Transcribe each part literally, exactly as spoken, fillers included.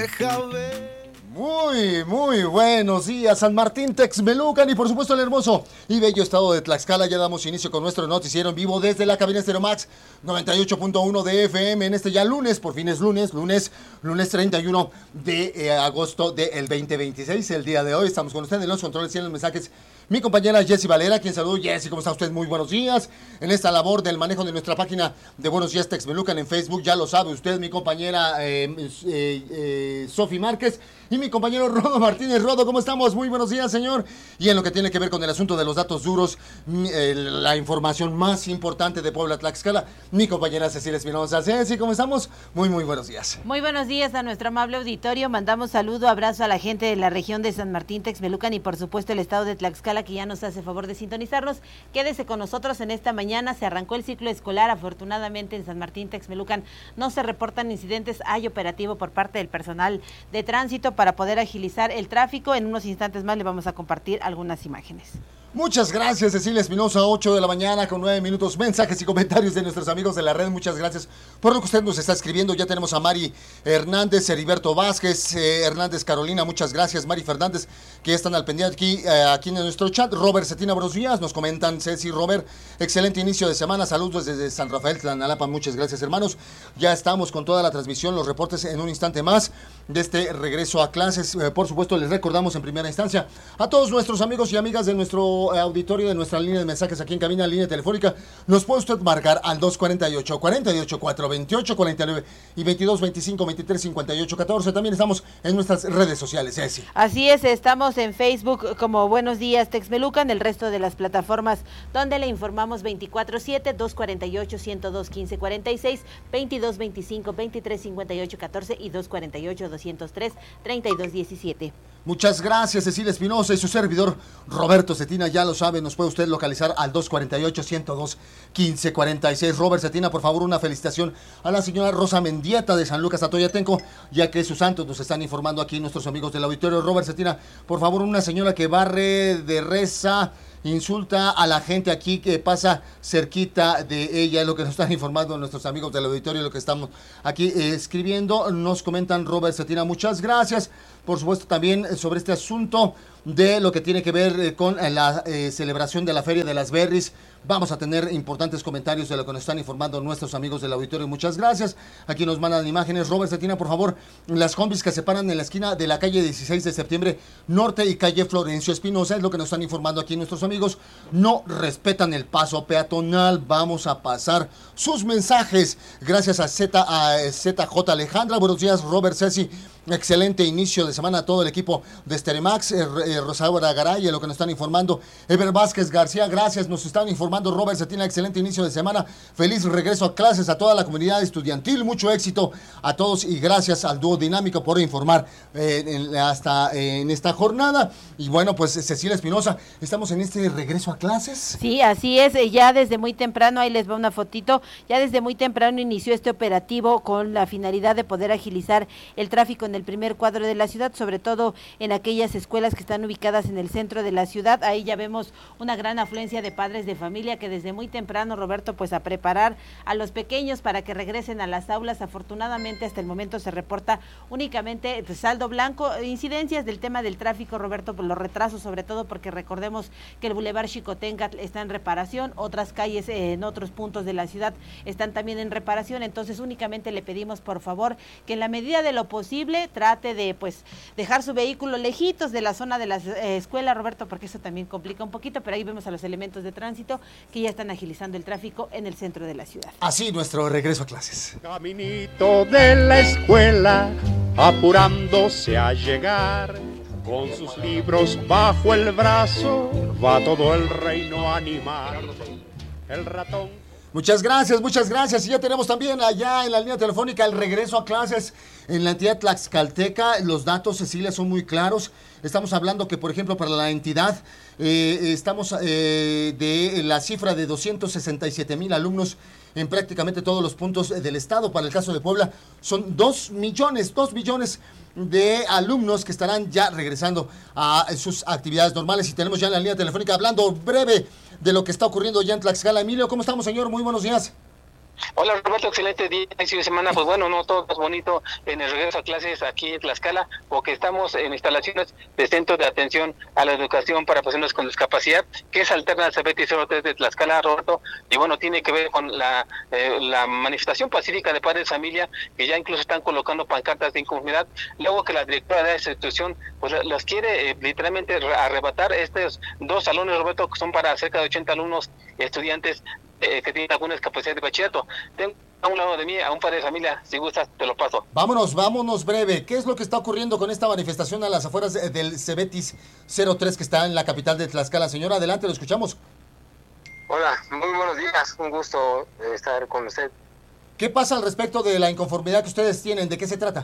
Muy, muy buenos días, San Martín, Texmelucan y por supuesto el hermoso y bello estado de Tlaxcala. Ya damos inicio con nuestro noticiero en vivo desde la cabina Stereo Max noventa y ocho punto uno de F M en este ya lunes, por fin es lunes, lunes, lunes treinta y uno de eh, agosto del veinte veintiséis. El día de hoy estamos con ustedes en los controles y en los mensajes. Mi compañera Jessy Valera, quien saludo. Jessy, ¿cómo está usted? Muy buenos días. En esta labor del manejo de nuestra página de Buenos Días Texmelucan en Facebook, ya lo sabe usted, mi compañera eh, eh, eh, Sofi Márquez y mi compañero Rodo Martínez. Rodo, ¿cómo estamos? Muy buenos días, señor. Y en lo que tiene que ver con el asunto de los datos duros, eh, la información más importante de Puebla, Tlaxcala, mi compañera Cecilia Espinosa. Ceci, ¿cómo estamos? Muy, muy buenos días. Muy buenos días a nuestro amable auditorio. Mandamos saludo, abrazo a la gente de la región de San Martín, Texmelucan y por supuesto el estado de Tlaxcala, que ya nos hace favor de sintonizarnos. Quédese con nosotros en esta mañana. Se arrancó el ciclo escolar. Afortunadamente en San Martín, Texmelucan no se reportan incidentes. Hay operativo por parte del personal de tránsito para poder agilizar el tráfico. En unos instantes más le vamos a compartir algunas imágenes. Muchas gracias, Cecilia Espinosa, ocho de la mañana con nueve minutos, mensajes y comentarios de nuestros amigos de la red. Muchas gracias por lo que usted nos está escribiendo. Ya tenemos a Mari Hernández, Heriberto Vázquez, eh, Hernández Carolina, muchas gracias. Mari Fernández, que ya están al pendiente aquí, eh, aquí en nuestro chat. Robert Cetina, buenos días, nos comentan Ceci, Robert, excelente inicio de semana, saludos desde San Rafael, Tlanalapa, muchas gracias, hermanos. Ya estamos con toda la transmisión, los reportes en un instante más de este regreso a clases. Eh, por supuesto, les recordamos en primera instancia a todos nuestros amigos y amigas de nuestro auditorio, de nuestra línea de mensajes aquí en cabina, línea telefónica, nos puede usted marcar al dos cuarenta y ocho, cuarenta y ocho, cuatro veintiocho, cuarenta y nueve y veintidós, veinticinco, veintitrés, cincuenta y ocho, catorce. También estamos en nuestras redes sociales, Ceci. Así es, estamos en Facebook como Buenos Días Texmelucan, el resto de las plataformas donde le informamos veinticuatro siete, dos cuarenta y ocho, ciento dos, quince cuarenta y seis, veintidós, veinticinco, veintitrés, cincuenta y ocho, catorce y dos cuarenta y ocho, doscientos tres, treinta y dos, diecisiete. Muchas gracias, Cecilia Espinosa y su servidor Roberto Cetina, ya lo sabe, nos puede usted localizar al dos cuarenta y ocho, ciento dos, quince cuarenta y seis. Robert Cetina, por favor, una felicitación a la señora Rosa Mendieta de San Lucas Atoyatenco, ya que sus santos nos están informando aquí nuestros amigos del auditorio. Robert Cetina, por favor, una señora que barre de reza, insulta a la gente aquí que pasa cerquita de ella, es lo que nos están informando nuestros amigos del auditorio, lo que estamos aquí eh, escribiendo, nos comentan Robert Cetina, muchas gracias. Por supuesto también sobre este asunto de lo que tiene que ver eh, con la eh, celebración de la Feria de las Berries. Vamos a tener importantes comentarios de lo que nos están informando nuestros amigos del auditorio. Muchas gracias. Aquí nos mandan imágenes. Robert Cetina, por favor, las combis que se paran en la esquina de la calle dieciséis de septiembre norte y calle Florencio Espinosa, es lo que nos están informando aquí nuestros amigos. No respetan el paso peatonal. Vamos a pasar sus mensajes. Gracias a Z, a Z J Alejandra. Buenos días, Robert, Ceci. Excelente inicio de semana a todo el equipo de Steremax, eh, eh, Rosaura Garay, lo que nos están informando. Ever Vázquez García, gracias, nos están informando. Robert Cetina, excelente inicio de semana. Feliz regreso a clases a toda la comunidad estudiantil. Mucho éxito a todos y gracias al dúo dinámico por informar eh, en, hasta eh, en esta jornada. Y bueno, pues Cecilia Espinosa, estamos en este regreso a clases. Sí, así es, ya desde muy temprano, ahí les va una fotito, ya desde muy temprano inició este operativo con la finalidad de poder agilizar el tráfico en el primer cuadro de la ciudad, sobre todo en aquellas escuelas que están ubicadas en el centro de la ciudad. Ahí ya vemos una gran afluencia de padres de familia que desde muy temprano, Roberto, pues a preparar a los pequeños para que regresen a las aulas. Afortunadamente hasta el momento se reporta únicamente pues, saldo blanco, incidencias del tema del tráfico, Roberto, por los retrasos, sobre todo porque recordemos que el Boulevard Xicoténcatl está en reparación, otras calles eh, en otros puntos de la ciudad están también en reparación, entonces únicamente le pedimos por favor que en la medida de lo posible trate de pues dejar su vehículo lejitos de la zona de la eh, escuela, Roberto, porque eso también complica un poquito, pero ahí vemos a los elementos de tránsito que ya están agilizando el tráfico en el centro de la ciudad. Así nuestro regreso a clases. Caminito de la escuela, apurándose a llegar, con sus libros bajo el brazo, va todo el reino animal. El ratón. Muchas gracias, muchas gracias. Y ya tenemos también allá en la línea telefónica el regreso a clases en la entidad tlaxcalteca. Los datos, Cecilia, son muy claros. Estamos hablando que, por ejemplo, para la entidad eh, estamos eh, de la cifra de doscientos sesenta y siete mil alumnos en prácticamente todos los puntos del estado. Para el caso de Puebla son dos millones, dos millones de alumnos que estarán ya regresando a sus actividades normales. Y tenemos ya en la línea telefónica hablando breve de lo que está ocurriendo ya en Tlaxcala. Emilio, ¿cómo estamos, señor? Muy buenos días. Hola Roberto, excelente día, inicio de semana. Pues bueno, no todo es bonito en el regreso a clases aquí en Tlaxcala, porque estamos en instalaciones de Centro de Atención a la Educación para Personas con Discapacidad, que es alterna al Cebetis cero tres de Tlaxcala, Roberto, y bueno, tiene que ver con la eh, la manifestación pacífica de padres de familia, que ya incluso están colocando pancartas de inconformidad, luego que la directora de esa institución pues las quiere eh, literalmente arrebatar estos dos salones, Roberto, que son para cerca de ochenta alumnos y estudiantes Eh, que tienen alguna discapacidad de bachillerato. Tengo a un lado de mí a un padre de familia, si gustas te lo paso. Vámonos, vámonos breve. ¿Qué es lo que está ocurriendo con esta manifestación a las afueras de, del Cebetis cero tres que está en la capital de Tlaxcala? Señora, adelante, lo escuchamos. Hola, muy buenos días, un gusto estar con usted. ¿Qué pasa al respecto de la inconformidad que ustedes tienen? ¿De qué se trata?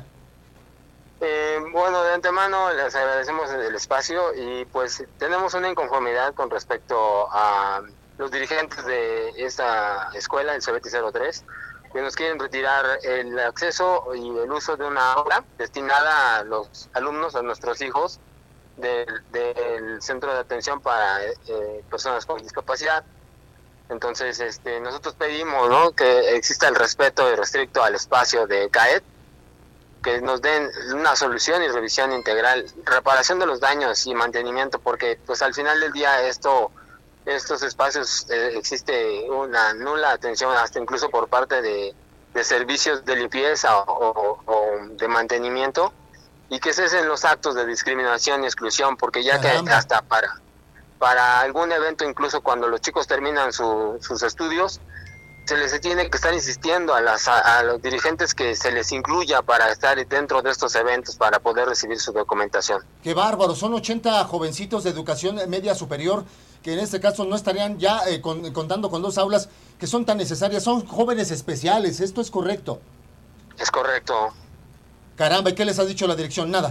Eh, bueno, de antemano les agradecemos el espacio y pues tenemos una inconformidad con respecto a los dirigentes de esta escuela, el Cebetis cero tres, que nos quieren retirar el acceso y el uso de una aula destinada a los alumnos, a nuestros hijos, del, del Centro de Atención para eh, Personas con Discapacidad. Entonces, este, nosotros pedimos, ¿no?, que exista el respeto irrestricto al espacio de CAED, que nos den una solución y revisión integral, reparación de los daños y mantenimiento, porque pues al final del día esto... estos espacios eh, existe una nula atención, hasta incluso por parte de, de servicios de limpieza o, o, o de mantenimiento, y que cesen los actos de discriminación y exclusión, porque ya Caramba. que hasta para para algún evento, incluso cuando los chicos terminan su, sus estudios, se les tiene que estar insistiendo a, las, a, a los dirigentes que se les incluya para estar dentro de estos eventos, para poder recibir su documentación. ¡Qué bárbaro! Son ochenta jovencitos de educación media superior que en este caso no estarían ya eh, con, contando con dos aulas que son tan necesarias. Son jóvenes especiales, ¿esto es correcto? Es correcto. Caramba, ¿y qué les ha dicho la dirección? Nada.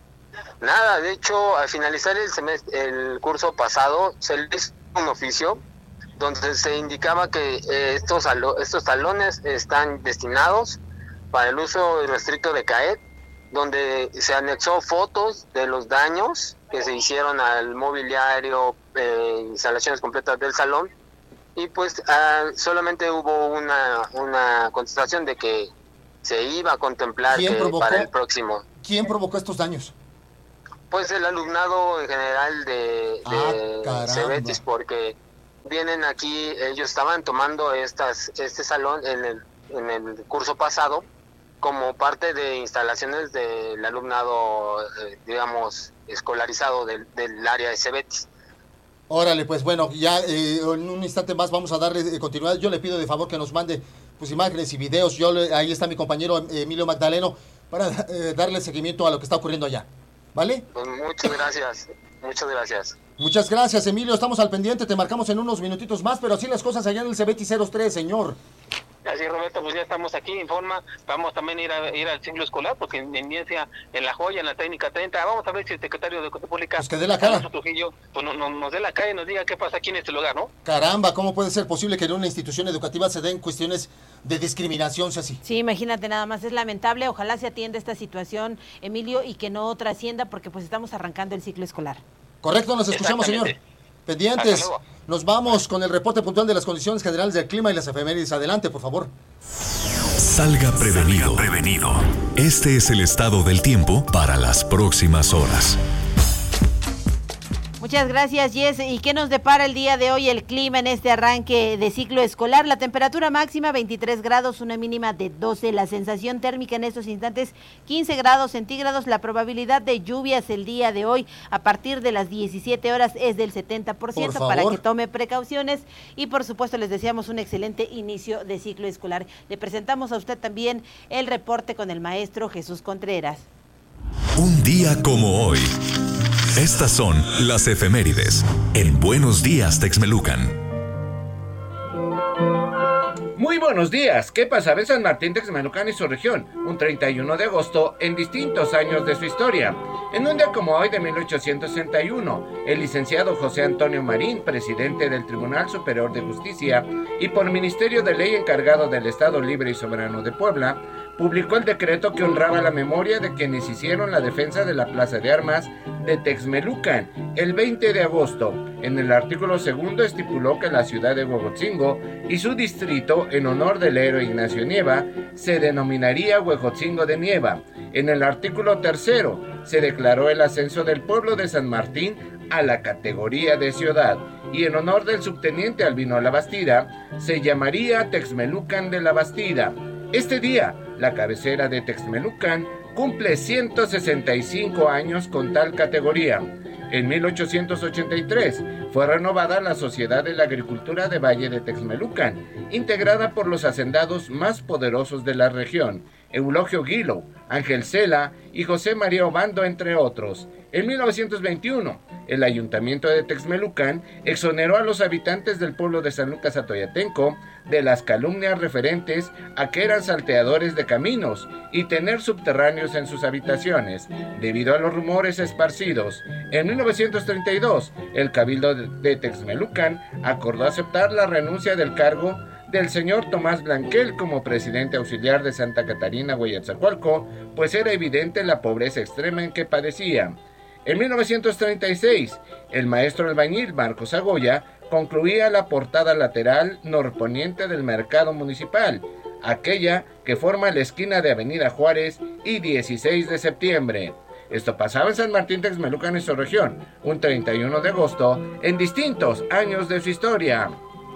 Nada, de hecho, al finalizar el semestre, el curso pasado, se les hizo un oficio donde se indicaba que eh, estos, estos salones están destinados para el uso irrestricto de CAED, donde se anexó fotos de los daños que se hicieron al mobiliario, eh, instalaciones completas del salón, y pues uh, solamente hubo una, una contestación de que se iba a contemplar que para el próximo. ¿Quién provocó estos daños? Pues el alumnado en general de, de ah, Cebetis, porque vienen aquí, ellos estaban tomando estas este salón en el, en el curso pasado como parte de instalaciones del alumnado, eh, digamos, escolarizado del, del área de Cebetis. Órale, pues bueno, ya eh, en un instante más vamos a darle eh, continuidad. Yo le pido de favor que nos mande pues imágenes y videos. Yo le, ahí está mi compañero Emilio Magdaleno para eh, darle seguimiento a lo que está ocurriendo allá. ¿Vale? Pues muchas gracias, muchas gracias. Muchas gracias, Emilio, estamos al pendiente, te marcamos en unos minutitos más, pero así las cosas allá en el Cebetis cero tres, señor. Así, Roberto, pues ya estamos aquí en forma, vamos también a ir, a, ir al ciclo escolar, porque en Ciencia, en La Joya, en la técnica treinta, vamos a ver si el secretario de Educación Pública, pues que dé la cara, Trujillo, pues no, no, nos dé la cara y nos diga qué pasa aquí en este lugar, ¿no? Caramba, ¿cómo puede ser posible que en una institución educativa se den cuestiones de discriminación, Ceci? Sí, imagínate nada más, es lamentable, ojalá se atienda esta situación, Emilio, y que no trascienda, porque pues estamos arrancando el ciclo escolar. Correcto, nos escuchamos, señor. Pendientes, nos vamos con el reporte puntual de las condiciones generales del clima y las efemérides. Adelante, por favor. Salga prevenido. Salga prevenido. Este es el estado del tiempo para las próximas horas. Muchas gracias, Jess. ¿Y qué nos depara el día de hoy el clima en este arranque de ciclo escolar? La temperatura máxima veintitrés grados, una mínima de doce. La sensación térmica en estos instantes quince grados centígrados. La probabilidad de lluvias el día de hoy a partir de las diecisiete horas es del setenta por ciento, por para que tome precauciones. Y por supuesto les deseamos un excelente inicio de ciclo escolar. Le presentamos a usted también el reporte con el maestro Jesús Contreras. Un día como hoy. Estas son las efemérides en Buenos Días, Texmelucan. Muy buenos días. ¿Qué pasaba en San Martín, Texmelucan y su región? Un treinta y uno de agosto en distintos años de su historia. En un día como hoy de mil ochocientos sesenta y uno, el licenciado José Antonio Marín, presidente del Tribunal Superior de Justicia y por Ministerio de Ley encargado del Estado Libre y Soberano de Puebla, publicó el decreto que honraba la memoria de quienes hicieron la defensa de la Plaza de Armas de Texmelucan el veinte de agosto. En el artículo segundo estipuló que la ciudad de Huejotzingo y su distrito, en honor del héroe Ignacio Nieva, se denominaría Huejotzingo de Nieva. En el artículo tercero se declaró el ascenso del pueblo de San Martín a la categoría de ciudad, y en honor del subteniente Albino Labastida, se llamaría Texmelucan de Labastida. Este día, la cabecera de Texmelucan cumple ciento sesenta y cinco años con tal categoría. En mil ochocientos ochenta y tres fue renovada la Sociedad de la Agricultura de Valle de Texmelucan, integrada por los hacendados más poderosos de la región, Eulogio Guilo, Ángel Cela y José María Obando, entre otros. En mil novecientos veintiuno, el Ayuntamiento de Texmelucan exoneró a los habitantes del pueblo de San Lucas Atoyatenco de las calumnias referentes a que eran salteadores de caminos y tener subterráneos en sus habitaciones, debido a los rumores esparcidos. En mil novecientos treinta y dos, el Cabildo de Texmelucan acordó aceptar la renuncia del cargo del señor Tomás Blanquel como presidente auxiliar de Santa Catarina, Hueyatzacualco, pues era evidente la pobreza extrema en que padecía. En mil novecientos treinta y seis, el maestro albañil Marcos Agoya concluía la portada lateral norponiente del mercado municipal, aquella que forma la esquina de Avenida Juárez y dieciséis de septiembre. Esto pasaba en San Martín Texmelucan y su región, un treinta y uno de agosto, en distintos años de su historia.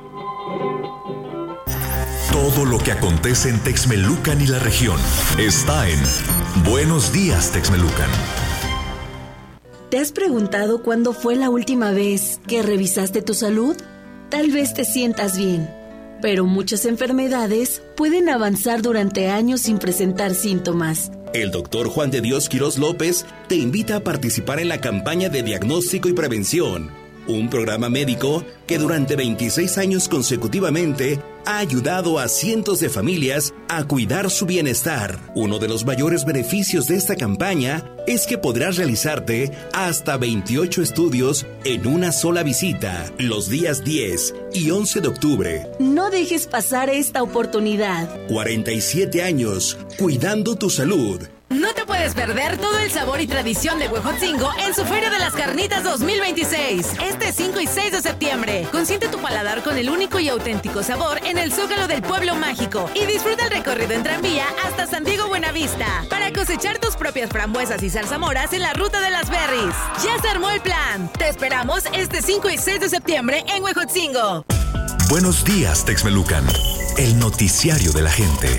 Todo lo que acontece en Texmelucan y la región está en Buenos Días, Texmelucan. ¿Te has preguntado cuándo fue la última vez que revisaste tu salud? Tal vez te sientas bien, pero muchas enfermedades pueden avanzar durante años sin presentar síntomas. El doctor Juan de Dios Quirós López te invita a participar en la campaña de diagnóstico y prevención, un programa médico que durante veintiséis años consecutivamente ha ayudado a cientos de familias a cuidar su bienestar. Uno de los mayores beneficios de esta campaña es que podrás realizarte hasta veintiocho estudios en una sola visita, los días diez y once de octubre. No dejes pasar esta oportunidad. cuarenta y siete años, cuidando tu salud. No te puedes perder todo el sabor y tradición de Huejotzingo en su Feria de las Carnitas dos mil veintiséis, este cinco y seis de septiembre. Consiente tu paladar con el único y auténtico sabor en el Zócalo del Pueblo Mágico y disfruta el recorrido en tranvía hasta San Diego Buenavista para cosechar tus propias frambuesas y zarzamoras en la ruta de las berries. Ya se armó el plan. Te esperamos este cinco y seis de septiembre en Huejotzingo. Buenos días, Texmelucan, el noticiario de la gente.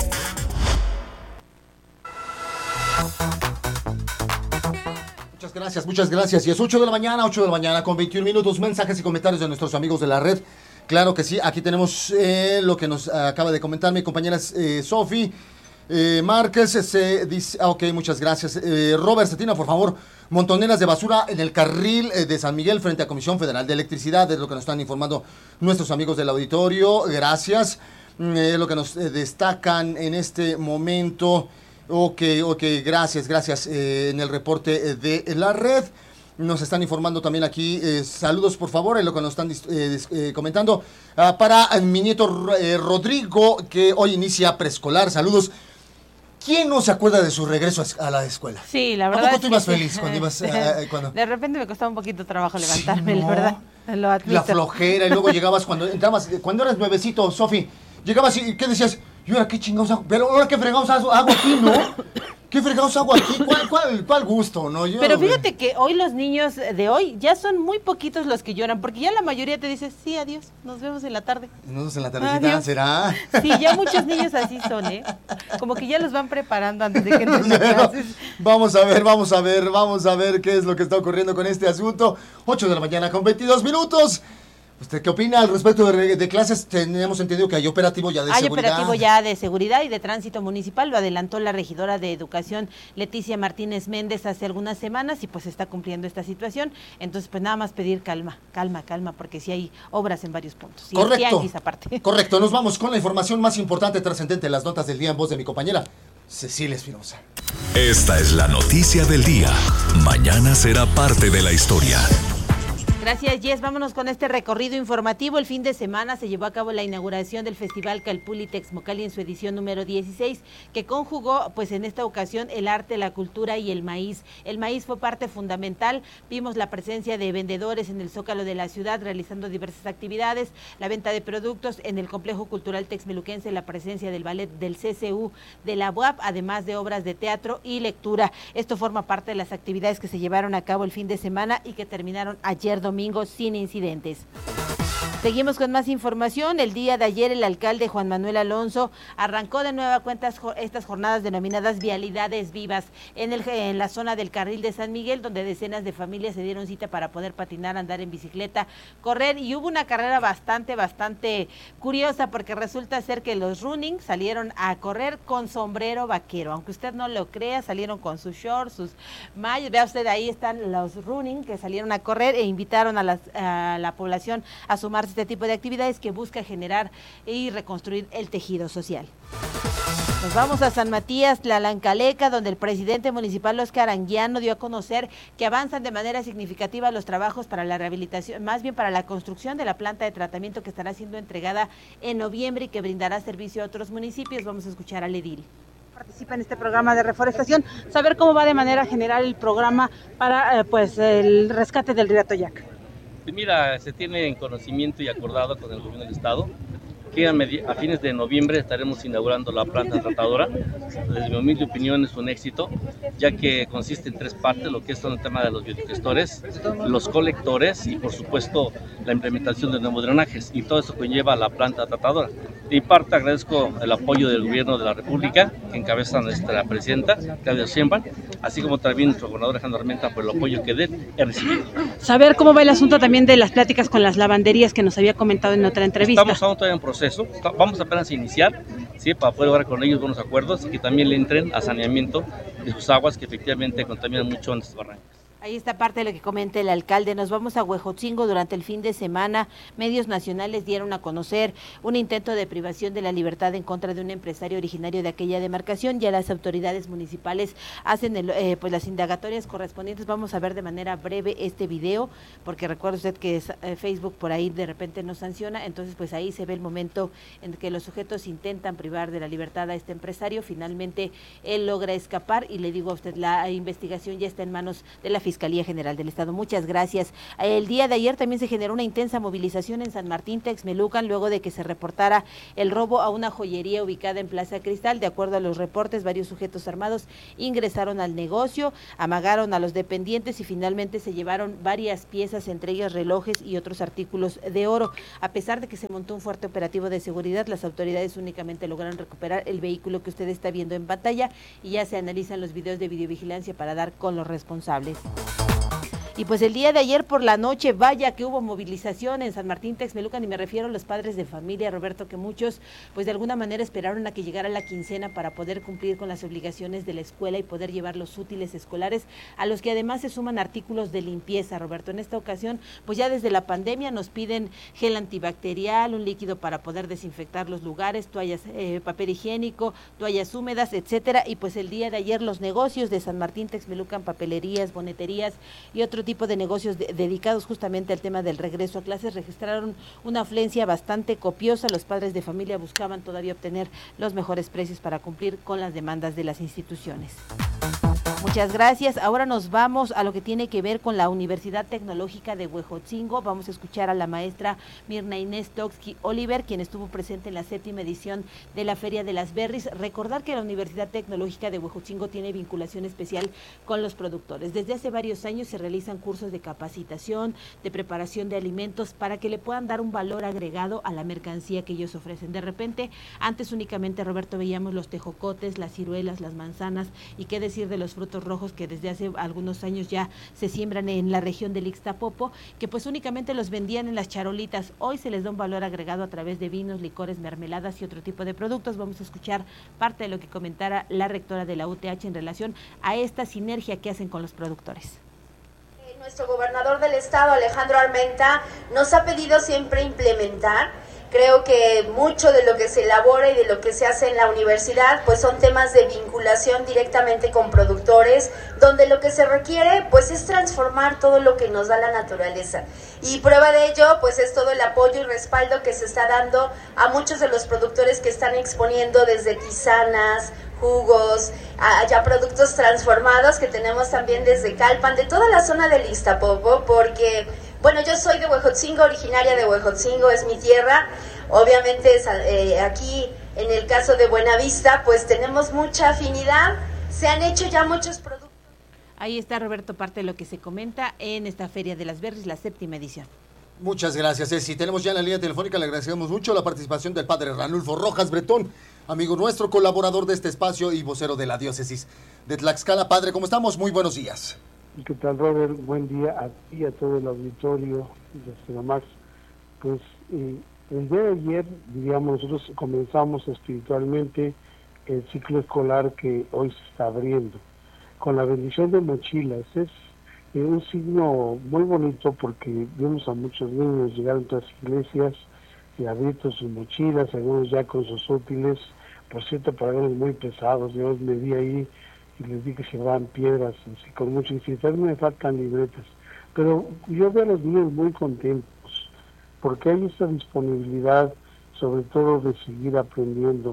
Muchas gracias, muchas gracias. Y es ocho de la mañana, ocho de la mañana con veintiún minutos. Mensajes y comentarios de nuestros amigos de la red. Claro que sí, aquí tenemos eh, lo que nos acaba de comentar mi compañera eh, Sofi eh, Márquez. Se dice, ah, ok, muchas gracias. Eh, Robert Cetina, por favor, montoneras de basura en el carril eh, de San Miguel frente a Comisión Federal de Electricidad. Es lo que nos están informando nuestros amigos del auditorio. Gracias. Eh, lo que nos eh, destacan en este momento. Ok, ok, gracias, gracias. Eh, en el reporte de la red nos están informando también aquí, eh, saludos por favor, en lo que nos están eh, eh, comentando, uh, para mi nieto eh, Rodrigo, que hoy inicia preescolar, saludos. ¿Quién no se acuerda de su regreso a la escuela? Sí, la verdad. ¿A poco tú es ibas que feliz cuando ibas? Eh, cuando... De repente me costaba un poquito trabajo levantarme, sí, no, la verdad. Lo la flojera, y luego llegabas cuando entrabas, cuando eras nuevecito, Sofi, llegabas y ¿qué decías? ¿Y ahora qué chingados hago? Pero ahora qué fregados hago aquí, ¿no? ¿Qué fregados hago aquí? ¿Cuál, cuál, cuál gusto, no? Yo, Pero fíjate que hoy los niños de hoy ya son muy poquitos los que lloran, porque ya la mayoría te dice, sí, adiós, nos vemos en la tarde. Nos vemos en la tardecita, ¿será? Sí, ya muchos niños así son, ¿eh? Como que ya los van preparando antes de que entren a clases. Vamos a ver, vamos a ver, vamos a ver qué es lo que está ocurriendo con este asunto. ocho de la mañana con veintidós minutos. ¿Usted qué opina al respecto de, de clases? Tenemos entendido que hay operativo ya de hay seguridad. Hay operativo ya de seguridad y de tránsito municipal, lo adelantó la regidora de Educación, Leticia Martínez Méndez, hace algunas semanas y pues está cumpliendo esta situación. Entonces, pues nada más pedir calma, calma, calma, porque sí hay obras en varios puntos. Y correcto, aparte. correcto. Nos vamos con la información más importante, trascendente, las notas del día en voz de mi compañera Cecilia Espinosa. Esta es la noticia del día. Mañana será parte de la historia. Gracias, Jess. Vámonos con este recorrido informativo. El fin de semana se llevó a cabo la inauguración del Festival Calpulli Texmocali en su edición número dieciséis, que conjugó, pues en esta ocasión, el arte, la cultura y el maíz. El maíz fue parte fundamental. Vimos la presencia de vendedores en el Zócalo de la ciudad realizando diversas actividades, la venta de productos en el Complejo Cultural Texmeluquense, la presencia del ballet del C C U de la U A P, además de obras de teatro y lectura. Esto forma parte de las actividades que se llevaron a cabo el fin de semana y que terminaron ayer domingo sin incidentes. Seguimos con más información. El día de ayer el alcalde Juan Manuel Alonso arrancó de nueva cuenta estas jornadas denominadas Vialidades Vivas en, el, en la zona del Carril de San Miguel, donde decenas de familias se dieron cita para poder patinar, andar en bicicleta, correr, y hubo una carrera bastante, bastante curiosa, porque resulta ser que los running salieron a correr con sombrero vaquero. Aunque usted no lo crea, salieron con sus shorts, sus mallas. Vea usted, ahí están los running que salieron a correr e invitaron a, las, a la población a sumarse este tipo de actividades que busca generar y reconstruir el tejido social. Nos vamos a San Matías, Tlalancaleca, donde el presidente municipal Óscar Anguiano dio a conocer que avanzan de manera significativa los trabajos para la rehabilitación, más bien para la construcción de la planta de tratamiento que estará siendo entregada en noviembre y que brindará servicio a otros municipios. Vamos a escuchar al edil. Participa en este programa de reforestación, saber cómo va de manera general el programa para eh, pues el rescate del río Atoyac. Mira, se tiene en conocimiento y acordado con el gobierno del estado que a, a fines de noviembre estaremos inaugurando la planta tratadora. Desde mi humilde opinión es un éxito, ya que consiste en tres partes, lo que son el tema de los biodigestores, los colectores y por supuesto la implementación de nuevos drenajes, y todo eso conlleva a la planta tratadora. De mi parte agradezco el apoyo del gobierno de la República, que encabeza nuestra presidenta, Claudia Sheinbaum, así como también nuestro gobernador Alejandro Armenta por el apoyo que he recibido. Saber cómo va el asunto también de las pláticas con las lavanderías que nos había comentado en otra entrevista. Estamos aún todavía en proceso, vamos apenas a iniciar, ¿sí?, para poder lograr con ellos buenos acuerdos y que también le entren a saneamiento de sus aguas que efectivamente contaminan mucho en nuestras barrancas. Ahí está parte de lo que comenta el alcalde. Nos vamos a Huejotzingo. Durante el fin de semana, medios nacionales dieron a conocer un intento de privación de la libertad en contra de un empresario originario de aquella demarcación. Ya las autoridades municipales hacen el, eh, pues las indagatorias correspondientes. Vamos a ver de manera breve este video, porque recuerda usted que es, eh, Facebook por ahí de repente nos sanciona. Entonces, pues ahí se ve el momento en que los sujetos intentan privar de la libertad a este empresario. Finalmente, él logra escapar y le digo a usted, la investigación ya está en manos de la Fiscalía General del Estado. Muchas gracias. El día de ayer también se generó una intensa movilización en San Martín Texmelucan luego de que se reportara el robo a una joyería ubicada en Plaza Cristal. De acuerdo a los reportes, varios sujetos armados ingresaron al negocio, amagaron a los dependientes y finalmente se llevaron varias piezas, entre ellas relojes y otros artículos de oro. A pesar de que se montó un fuerte operativo de seguridad, las autoridades únicamente lograron recuperar el vehículo que usted está viendo en pantalla y ya se analizan los videos de videovigilancia para dar con los responsables. Y pues el día de ayer por la noche, vaya que hubo movilización en San Martín Texmelucan, y me refiero a los padres de familia, Roberto, que muchos pues de alguna manera esperaron a que llegara la quincena para poder cumplir con las obligaciones de la escuela y poder llevar los útiles escolares, a los que además se suman artículos de limpieza, Roberto. En esta ocasión, pues ya desde la pandemia nos piden gel antibacterial, un líquido para poder desinfectar los lugares, toallas, eh, papel higiénico, toallas húmedas, etcétera. Y pues el día de ayer los negocios de San Martín Texmelucan, papelerías, boneterías y otro tipo de negocios de, dedicados justamente al tema del regreso a clases registraron una afluencia bastante copiosa. Los padres de familia buscaban todavía obtener los mejores precios para cumplir con las demandas de las instituciones. Muchas gracias. Ahora nos vamos a lo que tiene que ver con la Universidad Tecnológica de Huejotzingo. Vamos a escuchar a la maestra Mirna Inés Toxki Oliver, quien estuvo presente en la séptima edición de la Feria de las Berries. Recordar que la Universidad Tecnológica de Huejotzingo tiene vinculación especial con los productores. Desde hace varios años se realizan cursos de capacitación, de preparación de alimentos para que le puedan dar un valor agregado a la mercancía que ellos ofrecen. De repente, antes únicamente, Roberto, veíamos los tejocotes, las ciruelas, las manzanas y qué decir de los frutos rojos que desde hace algunos años ya se siembran en la región del Ixtapopo, que pues únicamente los vendían en las charolitas. Hoy se les da un valor agregado a través de vinos, licores, mermeladas y otro tipo de productos. Vamos a escuchar parte de lo que comentara la rectora de la U T H en relación a esta sinergia que hacen con los productores. Nuestro gobernador del estado, Alejandro Armenta, nos ha pedido siempre implementar Creo que mucho de lo que se elabora y de lo que se hace en la universidad pues son temas de vinculación directamente con productores, donde lo que se requiere pues es transformar todo lo que nos da la naturaleza. Y prueba de ello pues es todo el apoyo y respaldo que se está dando a muchos de los productores que están exponiendo desde tisanas, jugos, a ya productos transformados que tenemos también desde Calpan, de toda la zona del Ixtapopo, porque... Bueno, yo soy de Huejotzingo, originaria de Huejotzingo, es mi tierra. Obviamente eh, aquí, en el caso de Buenavista, pues tenemos mucha afinidad. Se han hecho ya muchos productos. Ahí está, Roberto, parte de lo que se comenta en esta Feria de las Berries, la séptima edición. Muchas gracias, Ceci. Tenemos ya en la línea telefónica, le agradecemos mucho la participación del padre Ranulfo Rojas Bretón, amigo nuestro, colaborador de este espacio y vocero de la diócesis de Tlaxcala. Padre, ¿cómo estamos? Muy buenos días. ¿Qué tal, Robert? Buen día a ti y a todo el auditorio de Cinemax. Pues eh, el día de ayer, digamos, nosotros comenzamos espiritualmente el ciclo escolar que hoy se está abriendo, con la bendición de mochilas. Es eh, un signo muy bonito porque vimos a muchos niños llegar a otras iglesias y abrir sus mochilas, algunos ya con sus útiles, por cierto, para ellos muy pesados. Yo me vi ahí y les dije que se llevaban piedras, así con mucho, y si me faltan libretas. Pero yo veo a los niños muy contentos, porque hay esta disponibilidad, sobre todo de seguir aprendiendo.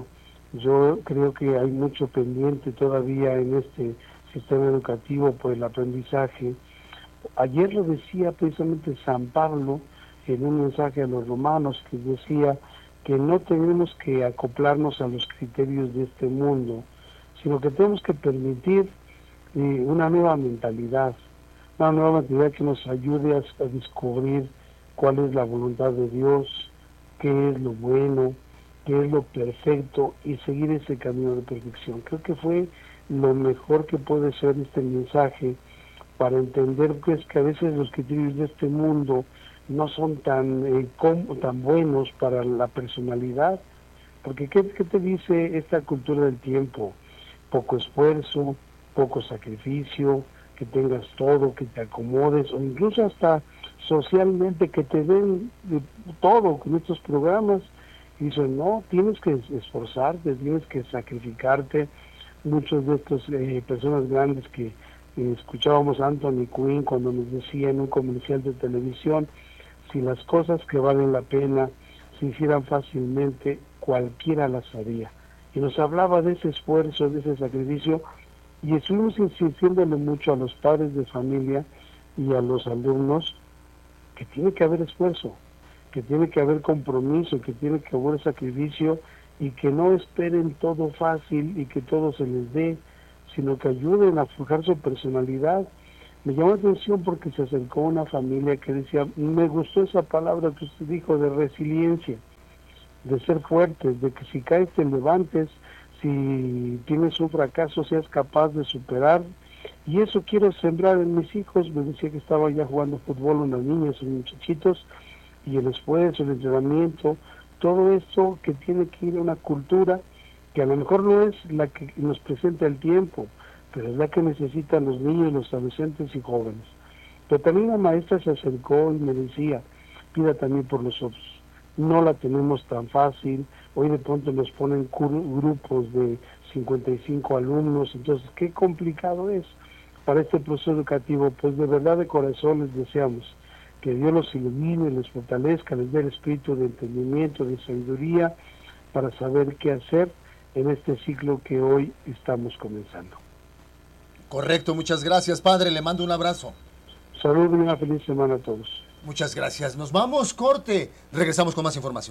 Yo creo que hay mucho pendiente todavía en este sistema educativo por el aprendizaje. Ayer lo decía precisamente San Pablo en un mensaje a los romanos, que decía que no tenemos que acoplarnos a los criterios de este mundo, sino que tenemos que permitir eh, una nueva mentalidad, una nueva mentalidad que nos ayude a, a descubrir cuál es la voluntad de Dios, qué es lo bueno, qué es lo perfecto, y seguir ese camino de perfección. Creo que fue lo mejor que puede ser este mensaje para entender pues, que a veces los criterios de este mundo no son tan, eh, como, tan buenos para la personalidad, porque ¿qué, qué te dice esta cultura del tiempo? Poco esfuerzo, poco sacrificio, que tengas todo, que te acomodes, o incluso hasta socialmente que te den de todo con estos programas. Y dicen, no, tienes que esforzarte, tienes que sacrificarte. Muchos de estas eh, personas grandes que eh, escuchábamos a Anthony Quinn cuando nos decía en un comercial de televisión, si las cosas que valen la pena se hicieran fácilmente, cualquiera las haría. Y nos hablaba de ese esfuerzo, de ese sacrificio, y estuvimos insistiéndole mucho a los padres de familia y a los alumnos que tiene que haber esfuerzo, que tiene que haber compromiso, que tiene que haber sacrificio, y que no esperen todo fácil y que todo se les dé, sino que ayuden a forjar su personalidad. Me llamó la atención porque se acercó una familia que decía, me gustó esa palabra que usted dijo de resiliencia, de ser fuertes, de que si caes te levantes, si tienes un fracaso seas capaz de superar, y eso quiero sembrar en mis hijos. Me decía que estaba ya jugando fútbol unas niñas y muchachitos, y el esfuerzo, el entrenamiento, todo esto que tiene que ir a una cultura que a lo mejor no es la que nos presenta el tiempo, pero es la que necesitan los niños, los adolescentes y jóvenes. Pero también la maestra se acercó y me decía, pida también por nosotros. No la tenemos tan fácil, hoy de pronto nos ponen grupos de cincuenta y cinco alumnos, entonces qué complicado es para este proceso educativo. Pues de verdad, de corazón les deseamos que Dios los ilumine, les fortalezca, les dé el espíritu de entendimiento, de sabiduría, para saber qué hacer en este ciclo que hoy estamos comenzando. Correcto, muchas gracias, padre, le mando un abrazo. Saludos y una feliz semana a todos. Muchas gracias. Nos vamos, corte. Regresamos con más información.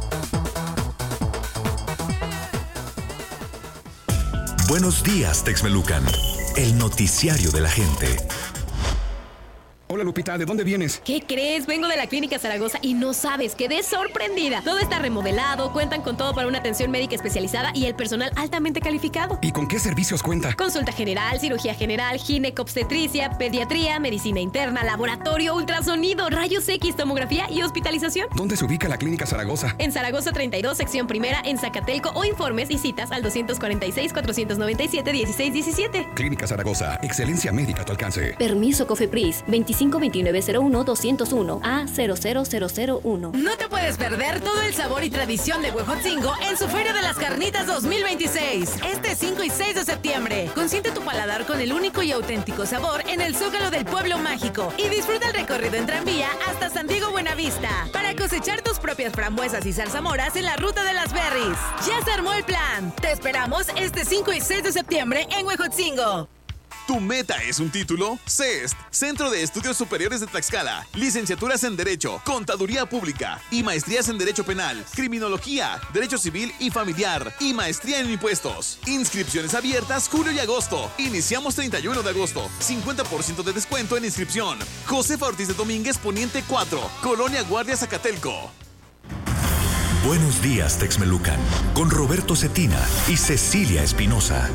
Buenos días, Texmelucan. El noticiario de la gente. Hola Lupita, ¿de dónde vienes? ¿Qué crees? Vengo de la Clínica Zaragoza y no sabes, quedé sorprendida. Todo está remodelado, cuentan con todo para una atención médica especializada y el personal altamente calificado. ¿Y con qué servicios cuenta? Consulta general, cirugía general, ginecobstetricia, pediatría, medicina interna, laboratorio, ultrasonido, rayos X, tomografía y hospitalización. ¿Dónde se ubica la Clínica Zaragoza? En Zaragoza treinta y dos, sección primera, en Zacatelco, o informes y citas al doscientos cuarenta y seis, cuatrocientos noventa y siete, dieciséis diecisiete. Clínica Zaragoza, excelencia médica a tu alcance. Permiso COFEPRIS, veinticinco cinco dos nueve cero uno dos cero uno A cero cero cero cero uno. No te puedes perder todo el sabor y tradición de Huejotzingo en su Feria de las Carnitas dos mil veintiséis, este cinco y seis de septiembre. Consiente tu paladar con el único y auténtico sabor en el Zócalo del Pueblo Mágico y disfruta el recorrido en tranvía hasta San Diego Buenavista para cosechar tus propias frambuesas y zarzamoras en la Ruta de las Berries. Ya se armó el plan. Te esperamos este cinco y seis de septiembre en Huejotzingo. ¿Tu meta es un título? C E S T, Centro de Estudios Superiores de Tlaxcala. Licenciaturas en Derecho, Contaduría Pública y maestrías en Derecho Penal, Criminología, Derecho Civil y Familiar y maestría en Impuestos. Inscripciones abiertas julio y agosto. Iniciamos treinta y uno de agosto. cincuenta por ciento de descuento en inscripción. Josefa Ortiz de Domínguez, Poniente cuatro, Colonia Guardia, Zacatelco. Buenos días, Texmelucan, con Roberto Cetina y Cecilia Espinosa.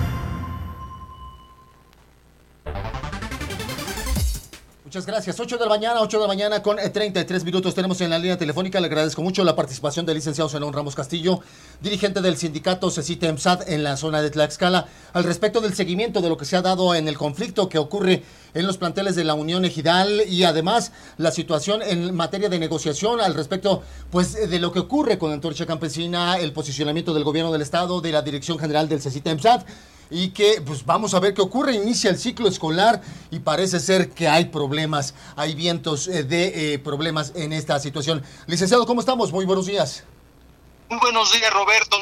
Muchas gracias. ocho de la mañana, ocho de la mañana con treinta y tres minutos. Tenemos en la línea telefónica. Le agradezco mucho la participación del licenciado Zenón Ramos Castillo, dirigente del sindicato CECITE-EMSAT en la zona de Tlaxcala, al respecto del seguimiento de lo que se ha dado en el conflicto que ocurre en los planteles de la Unión Ejidal y además la situación en materia de negociación al respecto pues de lo que ocurre con Antorcha Campesina, el posicionamiento del gobierno del estado, de la dirección general del CECITE-EMSAT. Y que pues vamos a ver qué ocurre, inicia el ciclo escolar y parece ser que hay problemas, hay vientos eh, de eh, problemas en esta situación. Licenciado, ¿cómo estamos? Muy buenos días. Muy buenos días, Roberto.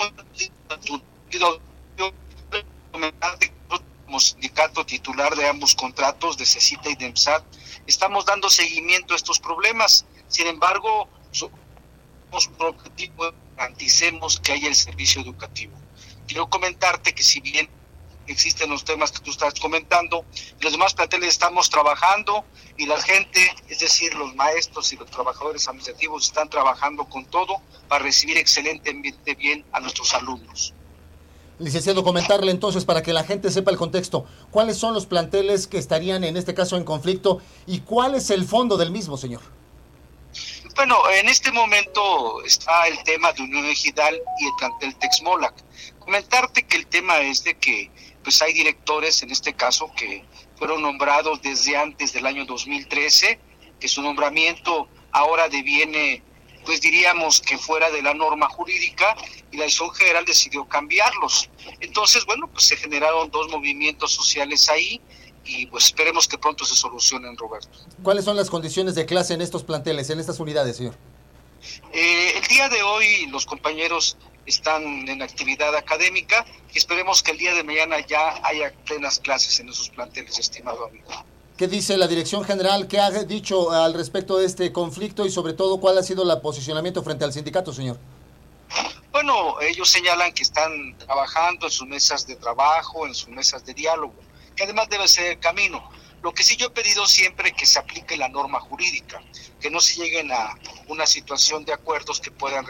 Como sindicato titular de ambos contratos, de CECITE y de EMSAT, estamos dando seguimiento a estos problemas. Sin embargo, somos un objetivo, garanticemos que haya el servicio educativo. Quiero comentarte que si bien existen los temas que tú estás comentando, los demás planteles estamos trabajando y la gente, es decir, los maestros y los trabajadores administrativos están trabajando con todo para recibir excelentemente bien a nuestros alumnos. Licenciado, comentarle entonces para que la gente sepa el contexto, ¿cuáles son los planteles que estarían en este caso en conflicto y cuál es el fondo del mismo, señor? Bueno, en este momento está el tema de Unión Ejidal y el plantel Texmolac. Comentarte que el tema es de que pues hay directores, en este caso, que fueron nombrados desde antes del año dos mil trece, que su nombramiento ahora deviene, pues diríamos que fuera de la norma jurídica, y la Dirección General decidió cambiarlos. Entonces, bueno, pues se generaron dos movimientos sociales ahí, y pues esperemos que pronto se solucionen, Roberto. ¿Cuáles son las condiciones de clase en estos planteles, en estas unidades, señor? Eh, el día de hoy los compañeros están en actividad académica y esperemos que el día de mañana ya haya plenas clases en esos planteles, estimado amigo. ¿Qué dice la Dirección General? ¿Qué ha dicho al respecto de este conflicto y sobre todo cuál ha sido el posicionamiento frente al sindicato, señor? Bueno, ellos señalan que están trabajando en sus mesas de trabajo, en sus mesas de diálogo, que además debe ser el camino. Lo que sí yo he pedido siempre es que se aplique la norma jurídica, que no se lleguen a una situación de acuerdos que puedan